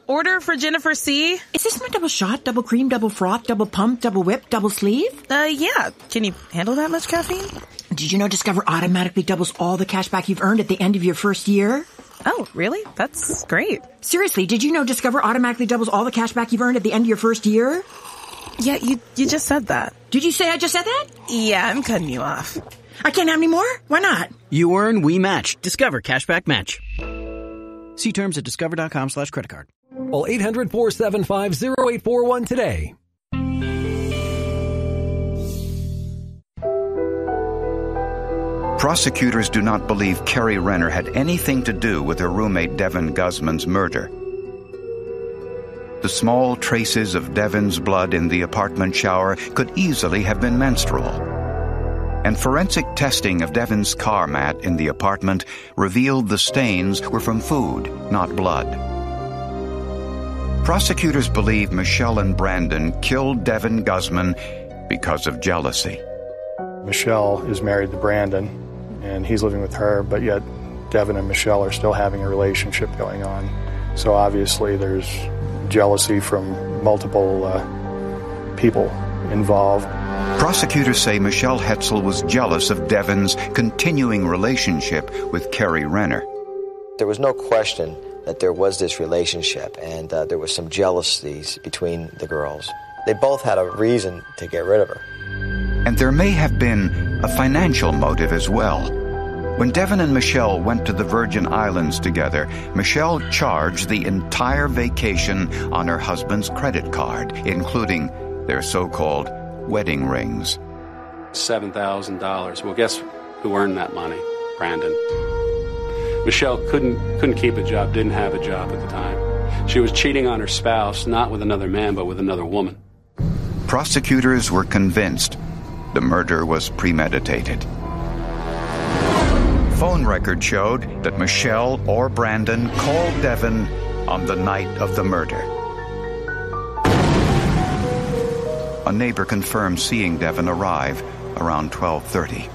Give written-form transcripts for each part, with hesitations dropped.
Order for Jennifer C. Is this my double shot, double cream, double froth, double pump, double whip, double sleeve? Yeah. Can you handle that much caffeine? Did you know Discover automatically doubles all the cash back you've earned at the end of your first year? Oh, really? That's great. Seriously, did you know Discover automatically doubles all the cash back you've earned at the end of your first year? Yeah, you just said that. Did you say I just said that? Yeah, I'm cutting you off. I can't have any more? Why not? You earn, we match. Discover Cashback Match. See terms at discover.com/creditcard. Call 800-475-0841 today. Prosecutors do not believe Carrie Renner had anything to do with her roommate Devin Guzman's murder. The small traces of Devin's blood in the apartment shower could easily have been menstrual. And forensic testing of Devin's car mat in the apartment revealed the stains were from food, not blood. Prosecutors believe Michelle and Brandon killed Devin Guzman because of jealousy. Michelle is married to Brandon, and he's living with her, but yet Devin and Michelle are still having a relationship going on. So obviously there's jealousy from multiple people involved. Prosecutors say Michelle Hetzel was jealous of Devin's continuing relationship with Carrie Renner. There was no question that there was this relationship, and there was some jealousies between the girls. They both had a reason to get rid of her. And there may have been a financial motive as well. When Devin and Michelle went to the Virgin Islands together, Michelle charged the entire vacation on her husband's credit card, including their so-called wedding rings. $7,000. Well, guess who earned that money? Brandon. Michelle couldn't keep a job, didn't have a job at the time. She was cheating on her spouse, not with another man, but with another woman. Prosecutors were convinced the murder was premeditated. Phone records showed that Michelle or Brandon called Devin on the night of the murder. A neighbor confirmed seeing Devin arrive around 12:30.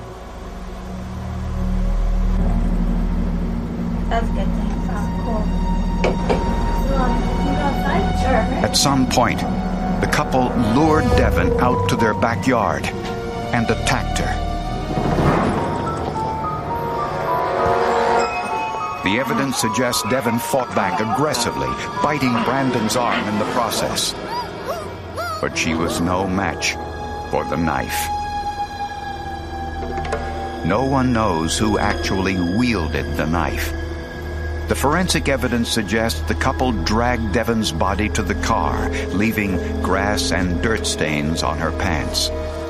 That's good. Cool. Sure. At some point, the couple lured Devin out to their backyard and attacked her. The evidence suggests Devin fought back aggressively, biting Brandon's arm in the process. But she was no match for the knife. No one knows who actually wielded the knife. The forensic evidence suggests the couple dragged Devin's body to the car, leaving grass and dirt stains on her pants.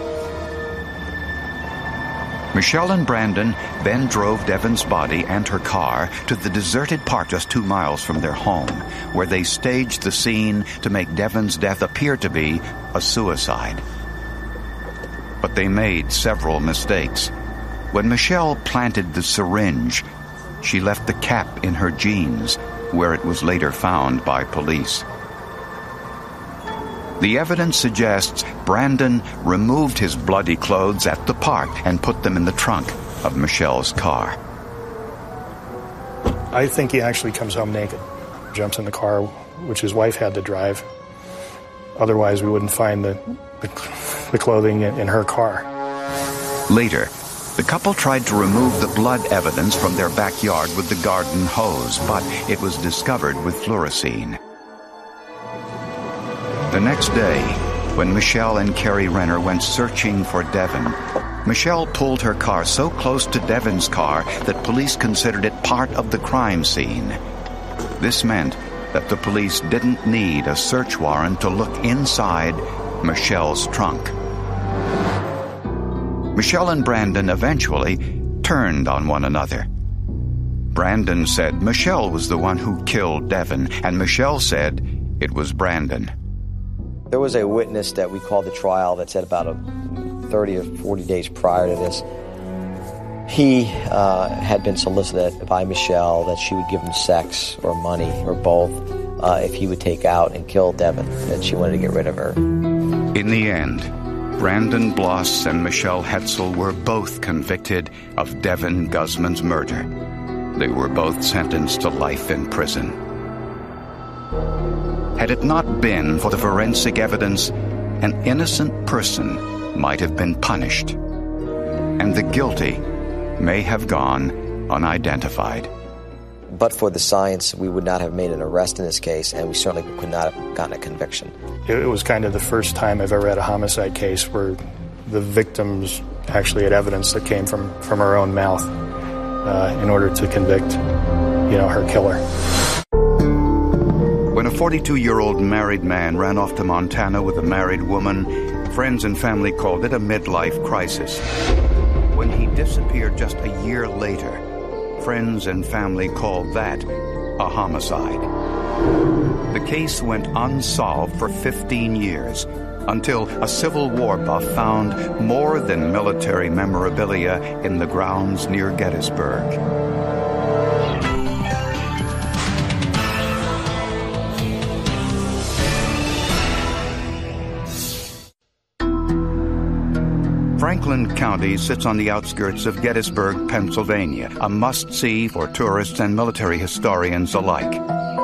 Michelle and Brandon then drove Devin's body and her car to the deserted park just 2 miles from their home, where they staged the scene to make Devin's death appear to be a suicide. But they made several mistakes. When Michelle planted the syringe, she left the cap in her jeans, where it was later found by police. The evidence suggests Brandon removed his bloody clothes at the park and put them in the trunk of Michelle's car. I think he actually comes home naked, jumps in the car, which his wife had to drive. Otherwise, we wouldn't find the clothing in her car. Later, the couple tried to remove the blood evidence from their backyard with the garden hose, but it was discovered with fluorescein. The next day, when Michelle and Carrie Renner went searching for Devin, Michelle pulled her car so close to Devin's car that police considered it part of the crime scene. This meant that the police didn't need a search warrant to look inside Michelle's trunk. Michelle and Brandon eventually turned on one another. Brandon said Michelle was the one who killed Devin, and Michelle said it was Brandon. There was a witness that we called the trial that said about 30 or 40 days prior to this, he had been solicited by Michelle that she would give him sex or money or both if he would take out and kill Devin, that she wanted to get rid of her. In the end, Brandon Bloss and Michelle Hetzel were both convicted of Devin Guzman's murder. They were both sentenced to life in prison. Had it not been for the forensic evidence, an innocent person might have been punished, and the guilty may have gone unidentified. But for the science, we would not have made an arrest in this case, and we certainly could not have gotten a conviction. It was kind of the first time I've ever had a homicide case where the victims actually had evidence that came from her own mouth in order to convict, her killer. When a 42-year-old married man ran off to Montana with a married woman, friends and family called it a midlife crisis. When he disappeared just a year later, friends and family called that a homicide. The case went unsolved for 15 years until a Civil War buff found more than military memorabilia in the grounds near Gettysburg. Franklin County sits on the outskirts of Gettysburg, Pennsylvania, a must-see for tourists and military historians alike.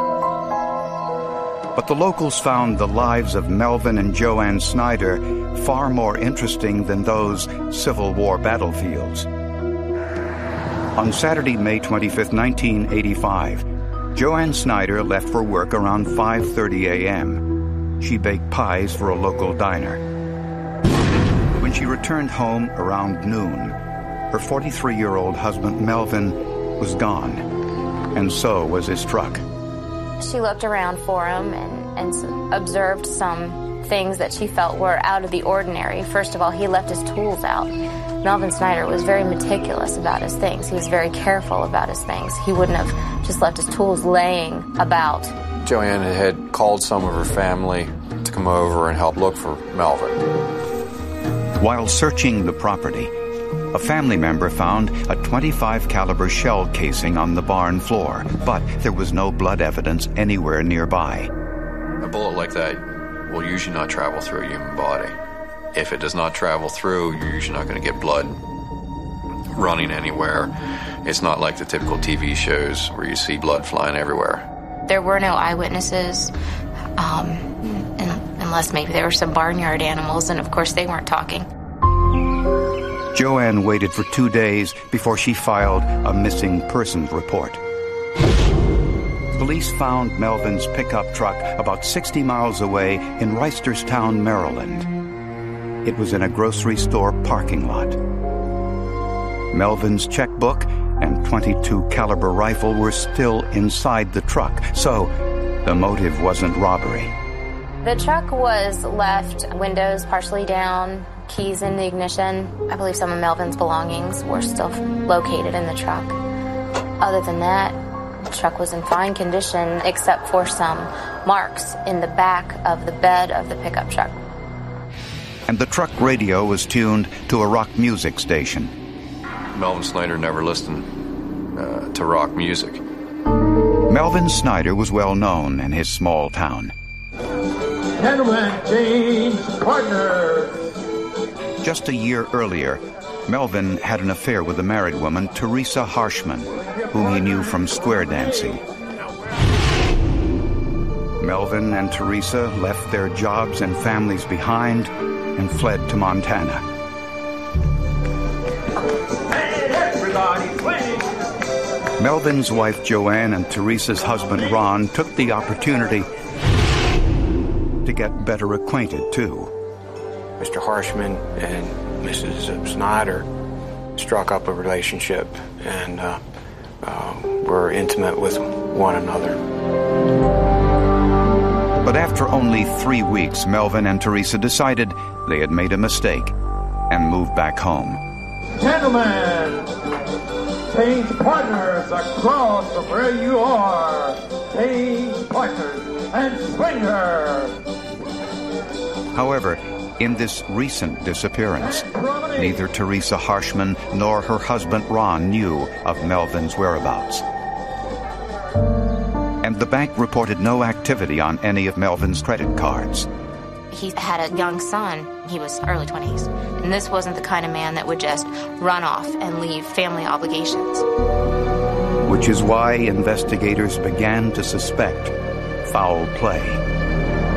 But the locals found the lives of Melvin and Joanne Snyder far more interesting than those Civil War battlefields. On Saturday, May 25, 1985, Joanne Snyder left for work around 5:30 a.m. She baked pies for a local diner. When she returned home around noon, her 43-year-old husband, Melvin, was gone, and so was his truck. She looked around for him and observed some things that she felt were out of the ordinary. First of all, he left his tools out. Melvin Snyder was very meticulous about his things. He was very careful about his things. He wouldn't have just left his tools laying about. Joanne had called some of her family to come over and help look for Melvin. While searching the property, a family member found a .25 caliber shell casing on the barn floor, but there was no blood evidence anywhere nearby. A bullet like that will usually not travel through a human body. If it does not travel through, you're usually not going to get blood running anywhere. It's not like the typical TV shows where you see blood flying everywhere. There were no eyewitnesses, unless maybe there were some barnyard animals, and of course they weren't talking. Joanne waited for 2 days before she filed a missing persons report. Police found Melvin's pickup truck about 60 miles away in Reisterstown, Maryland. It was in a grocery store parking lot. Melvin's checkbook and .22 caliber rifle were still inside the truck, so the motive wasn't robbery. The truck was left windows partially down, keys in the ignition. I believe some of Melvin's belongings were still located in the truck. Other than that, the truck was in fine condition except for some marks in the back of the bed of the pickup truck. And the truck radio was tuned to a rock music station. Melvin Snyder never listened to rock music. Melvin Snyder was well known in his small town. Gentlemen, change partner. Just a year earlier, Melvin had an affair with a married woman, Teresa Harshman, whom he knew from square dancing. Melvin and Teresa left their jobs and families behind and fled to Montana. Hey, everybody, please. Melvin's wife Joanne and Teresa's husband Ron took the opportunity to get better acquainted, too. Mr. Harshman and Mrs. Snyder struck up a relationship and were intimate with one another. But after only 3 weeks, Melvin and Teresa decided they had made a mistake and moved back home. Gentlemen, change partners across from where you are. Change partners and swingers. However, in this recent disappearance, neither Teresa Harshman nor her husband Ron knew of Melvin's whereabouts. And the bank reported no activity on any of Melvin's credit cards. He had a young son. He was early 20s. And this wasn't the kind of man that would just run off and leave family obligations. Which is why investigators began to suspect foul play.